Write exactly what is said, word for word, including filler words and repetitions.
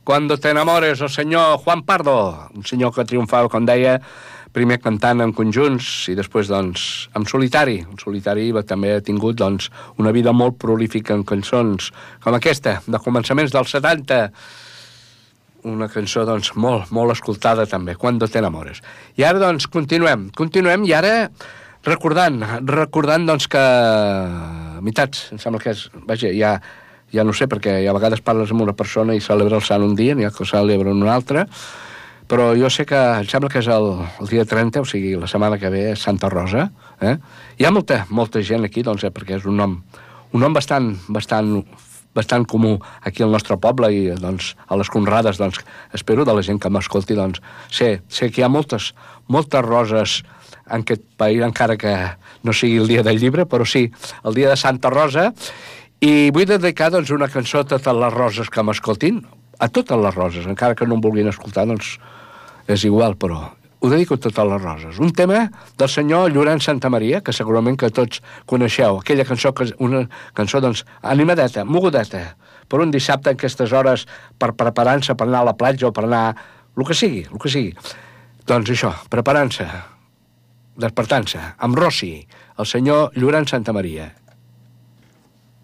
Cuando te enamores, el senyor Juan Pardo, un senyor que triomfava, com deia, primer cantant en conjunts i després, doncs, en solitari. En solitari també ha tingut, doncs, una vida molt prolífica en cançons com aquesta, de començaments dels setanta. Una cançó, doncs, molt, molt escoltada també, Cuando te enamores. I ara, doncs, continuem. Continuem i ara recordant, recordant, doncs, que a meitats, em sembla que és, vaja, ja, ja no sé, perquè a vegades parles amb una persona i celebra el sant un dia, n'hi ha que el celebra un altre, però jo sé que, em sembla que és el, el dia trenta, o sigui, la setmana que ve és Santa Rosa, eh? Hi ha molta, molta gent aquí, doncs, eh, perquè és un nom, un nom bastant, bastant, bastant comú aquí al nostre poble i, doncs, a les Conrades, doncs, espero de la gent que m'escolti, doncs, sé, sé que hi ha moltes, moltes roses en aquest país, encara que no sigui el dia del llibre, però sí, el dia de Santa Rosa, i vull dedicar, doncs, una cançó a totes les roses que m'escoltin, a totes les roses, encara que no em vulguin escoltar, doncs, és igual, però ho dedico a totes les roses. Un tema del senyor Llorenç Santamaria, que segurament que tots coneixeu, aquella cançó, que una cançó, doncs, animadeta, mogudeta, per un dissabte en aquestes hores per preparar-se per anar a la platja o per anar... el que sigui, el que sigui. Doncs això, preparant-se, despertant-se, amb Rossi, el senyor Llorenç Santamaria.